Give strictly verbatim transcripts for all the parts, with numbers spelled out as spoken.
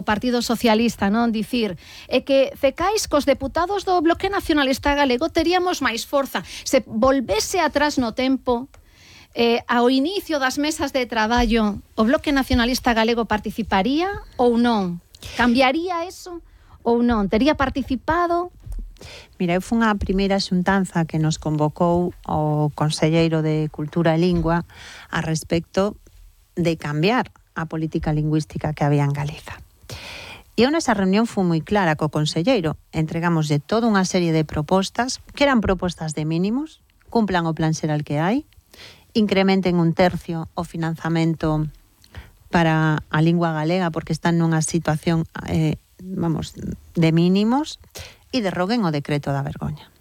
Partido Socialista, non? Dicir, é que cecais cos deputados do Bloque Nacionalista Galego teríamos máis forza. Se volvese atrás no tempo, eh, ao inicio das mesas de traballo, o Bloque Nacionalista Galego participaría ou non? Cambiaría eso ou non? Tería participado? Mira, eu fun a primeira xuntanza que nos convocou o Conselleiro de Cultura e Lingua a respecto de cambiar a política lingüística que había en Galiza. E eu nesa reunión fui moi clara co Conselleiro. Entregámoslle toda unha serie de propostas, que eran propostas de mínimos, cumplan o plan xeral que hai, incrementen un tercio o financiamento para a lingua galega, porque están nunha situación, eh, vamos, de mínimos, e derroguen o decreto da vergoña.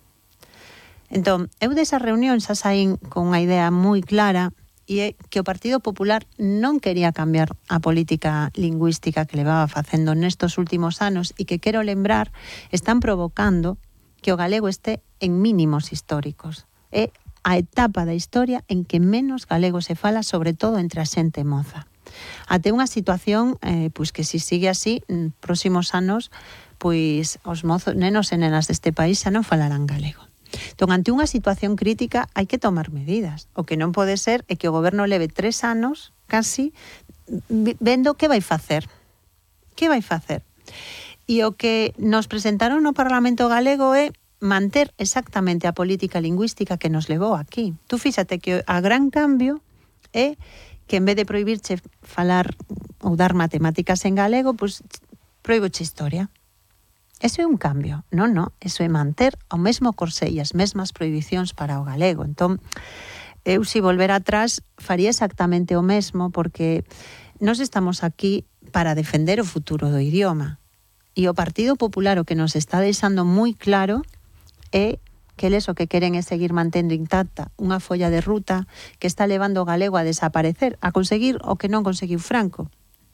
Entón, eu desa reunión xa saín con unha idea moi clara, e é que o Partido Popular non quería cambiar a política lingüística que levaba facendo nestos últimos anos e que, quero lembrar, están provocando que o galego este en mínimos históricos. É a etapa da historia en que menos galego se fala, sobre todo entre a xente moza. Até unha situación eh, pois que se sigue así, en próximos anos, pois os mozos, nenos e nenas deste país xa non falarán galego. Entón, ante unha situación crítica hai que tomar medidas. O que non pode ser é que o goberno leve tres anos, casi, vendo que vai facer. Que vai facer? E o que nos presentaron no Parlamento Galego é manter exactamente a política lingüística que nos levou aquí. Tú fíxate que a gran cambio é que en vez de prohibirche falar ou dar matemáticas en galego, pois proíboche historia. Eso é un cambio. Non, non, eso é manter o mesmo corsé e as mesmas prohibicións para o galego. Entón, eu se volver atrás faría exactamente o mesmo, porque nós estamos aquí para defender o futuro do idioma. E o Partido Popular o que nos está deixando moi claro é que eles o que queren é seguir mantendo intacta unha folla de ruta que está levando o galego a desaparecer, a conseguir o que non conseguiu Franco.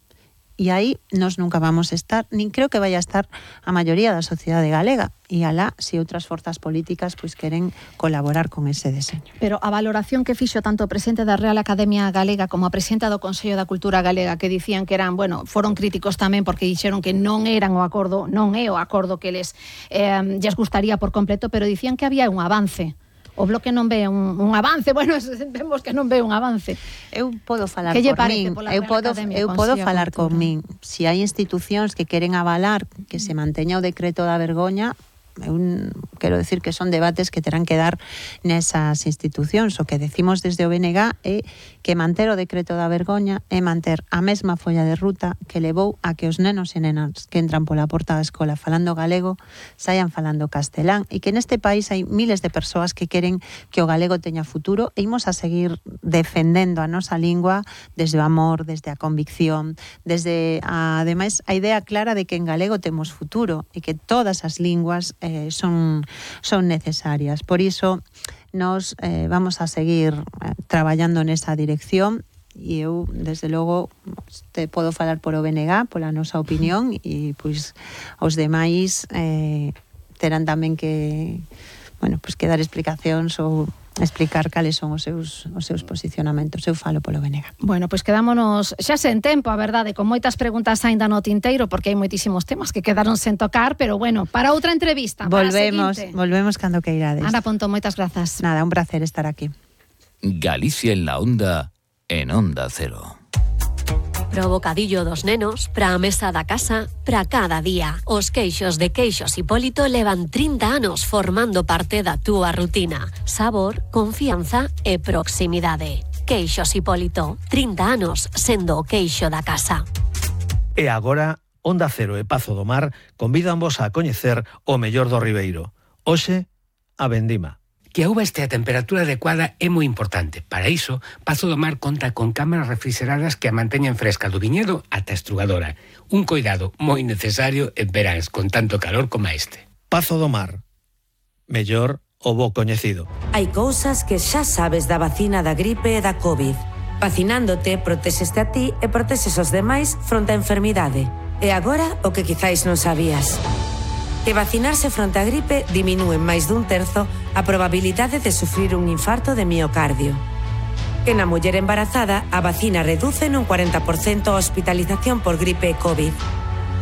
E aí nós nunca vamos estar, nin creo que vaya a estar a maioría da sociedade galega. E alá, se outras forzas políticas pois queren colaborar con ese deseño. Pero a valoración que fixo tanto o presidente da Real Academia Galega como a presidenta do Consello da Cultura Galega, que dicían que eran, bueno, foron críticos tamén porque dixeron que non eran o acordo, non é o acordo que les eh, lles gustaría por completo, pero dicían que había un avance. O Bloque non ve un, un avance, bueno, vemos que non ve un avance. Eu podo falar por min, eu podo, eu podo falar con min. Se hai institucións que queren avalar que se manteña o decreto da vergoña, eu quero decir que son debates que terán que dar nesas institucións. O que decimos desde o B N G é que manter o decreto da vergoña é manter a mesma folla de ruta que levou a que os nenos e nenas que entran pola porta da escola falando galego saian falando castelán, e que neste país hai miles de persoas que queren que o galego teña futuro, e imos a seguir defendendo a nosa lingua desde o amor, desde a convicción, desde a, ademais a idea clara de que en galego temos futuro e que todas as linguas eh, son, son necesarias. Por iso nos eh, vamos a seguir eh, traballando nesa dirección, e eu, desde logo, te podo falar por o B N G, pola nosa opinión, e pois os demais eh, terán tamén que, bueno, pois que dar explicacións ou explicar cales son os seus, os seus posicionamentos. Eu falo polo B N G. Bueno, pois quedámonos xa sen tempo, a verdade, con moitas preguntas aínda no tinteiro, porque hai moitísimos temas que quedaron sen tocar, pero bueno, para outra entrevista, volvemos, para a seguinte. Volvemos cando queirades. Ana Pontón, moitas grazas. Nada, un placer estar aquí. Galicia en la onda, en Onda Cero. Pro bocadillo dos nenos, pra a mesa da casa, pra cada día. Os queixos de Queixos Hipólito levan trinta anos formando parte da túa rutina. Sabor, confianza e proximidade. Queixos Hipólito, trinta anos sendo o queixo da casa. E agora, Onda Cero e Pazo do Mar convídanvos a coñecer o mellor do Ribeiro. Hoxe, a vendima. Que a uva este a temperatura adecuada é moi importante. Para iso, Pazo do Mar conta con cámaras refrigeradas que a manteñen fresca do viñedo ata a estrugadora. Un coidado moi necesario en veráns con tanto calor como este. Pazo do Mar. Mellor o bo coñecido. Hai cousas que xa sabes da vacina da gripe e da COVID. Vacinándote, protexeste a ti e protexes os demais fronte á enfermidade. E agora, o que quizáis non sabías. Que vacinarse fronte a gripe diminúe máis dun terzo a probabilidade de sufrir un infarto de miocardio. Que na muller embarazada a vacina reduce nun cuarenta por cento a hospitalización por gripe e COVID.